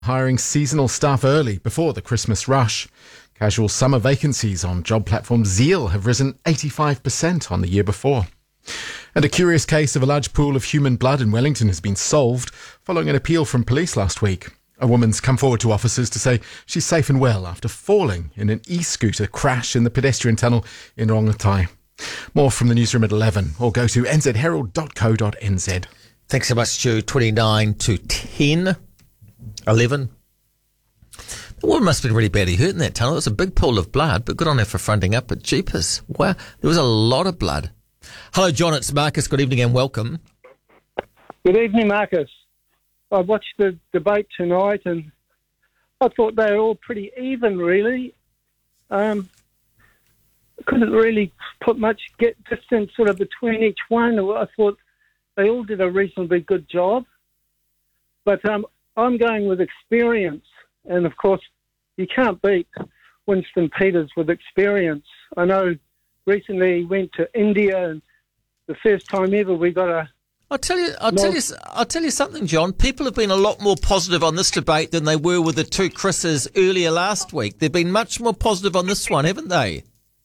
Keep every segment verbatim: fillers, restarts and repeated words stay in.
hiring seasonal staff early before the Christmas rush. Casual summer vacancies on job platform Zeal have risen eighty-five percent on the year before. And a curious case of a large pool of human blood in Wellington has been solved following an appeal from police last week. A woman's come forward to officers to say she's safe and well after falling in an e-scooter crash in the pedestrian tunnel in Rongotai. More from the newsroom at eleven, or go to n z herald dot co dot n z. Thanks so much, Stu. twenty-nine to ten. eleven. The woman must have been really badly hurt in that tunnel. It was a big pool of blood, but good on her for fronting up. But jeepers, wow, there was a lot of blood. Hello, John, it's Marcus. Good evening and welcome. Good evening, Marcus. I watched the debate tonight and I thought they were all pretty even, really. Um, couldn't really put much get distance sort of between each one. I thought they all did a reasonably good job. But um, I'm going with experience. And, of course, you can't beat Winston Peters with experience. I know recently he went to India and the first time ever we got a... I'll tell you, I'll tell you, I'll tell you something, John. People have been a lot more positive on this debate than they were with the two Chris's earlier last week. They've been much more positive on this one, haven't they?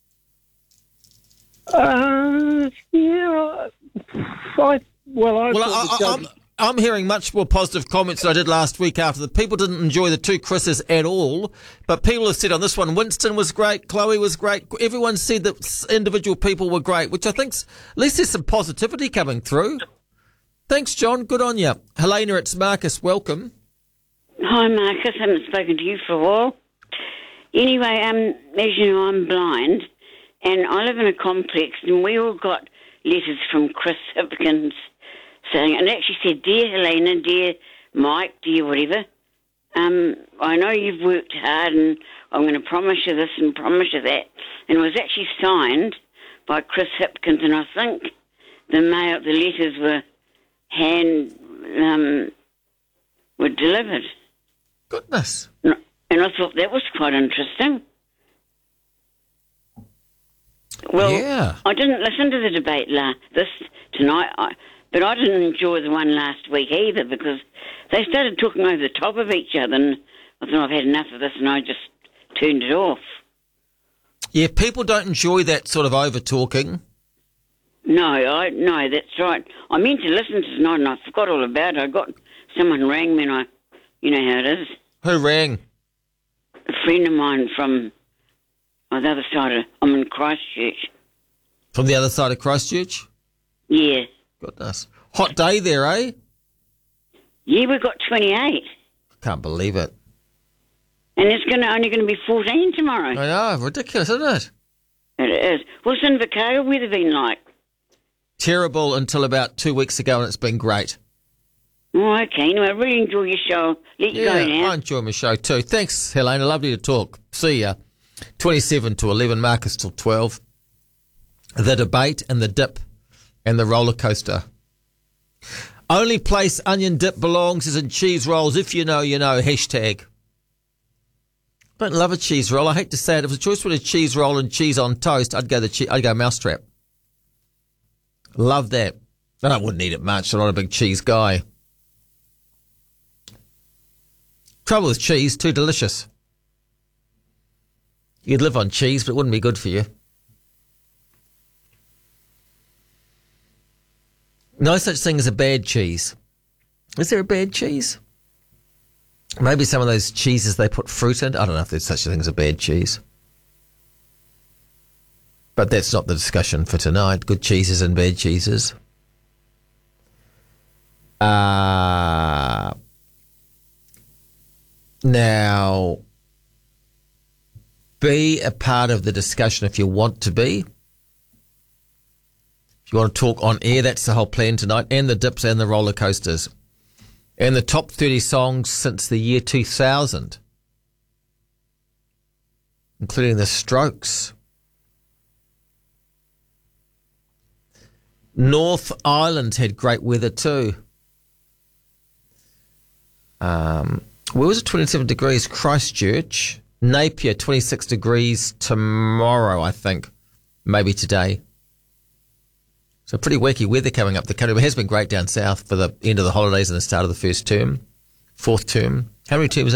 Uh, yeah, I, well, I well, thought I, I, I'm, I'm hearing much more positive comments than I did last week after the people didn't enjoy the two Chris's at all, but people have said on this one, Winston was great, Chloe was great, everyone said that individual people were great, which I think's, at least there's some positivity coming through. Thanks, John. Good on you. Helena, it's Marcus. Welcome. Hi, Marcus. I haven't spoken to you for a while. Anyway, um, as you know, I'm blind, and I live in a complex, and we all got letters from Chris Hipkins saying, and it actually said, Dear Helena, dear Mike, dear whatever, um, I know you've worked hard, and I'm going to promise you this and promise you that. And it was actually signed by Chris Hipkins, and I think the mail, the letters were hand um, were delivered. Goodness. And I thought that was quite interesting. Well, yeah. I didn't listen to the debate la- this tonight, I, but I didn't enjoy the one last week either because they started talking over the top of each other, and I thought I've had enough of this, and I just turned it off. Yeah, people don't enjoy that sort of over-talking. No, I no, that's right. I meant to listen to tonight and I forgot all about it. I got someone rang me and I, you know how it is. Who rang? A friend of mine from oh, the other side of, I'm in Christchurch. From the other side of Christchurch? Yeah. Goodness. Hot day there, eh? Yeah, we got twenty-eight. Can't believe it. And it's gonna only going to be fourteen tomorrow. I know, ridiculous, isn't it? It is. What's Invercargill weather been like? Terrible until about two weeks ago, and it's been great. Oh, okay. Anyway, I really enjoy your show. Let you Yeah, go now. I enjoy my show too. Thanks, Helena. Lovely to talk. See ya. twenty-seven to eleven, Marcus till twelve. The debate and the dip and the roller coaster. Only place onion dip belongs is in cheese rolls. If you know, you know. Hashtag. I don't love a cheese roll. I hate to say it. If it was a choice between a cheese roll and cheese on toast, I'd go the che- I'd go mousetrap. Love that. And I wouldn't eat it much. I'm not a big cheese guy. Trouble with cheese, too delicious. You'd live on cheese, but it wouldn't be good for you. No such thing as a bad cheese. Is there a bad cheese? Maybe some of those cheeses they put fruit in. I don't know if there's such a thing as a bad cheese. But that's not the discussion for tonight. Good cheeses and bad cheeses. Uh, now, be a part of the discussion if you want to be. If you want to talk on air, that's the whole plan tonight. And the dips and the roller coasters. And the top thirty songs since the year two thousand. Including the Strokes. North Island had great weather too. Um, where was it? twenty-seven degrees, Christchurch. Napier, twenty-six degrees tomorrow, I think. Maybe today. So pretty wacky weather coming up the country. It has been great down south for the end of the holidays and the start of the first term, fourth term. How many teams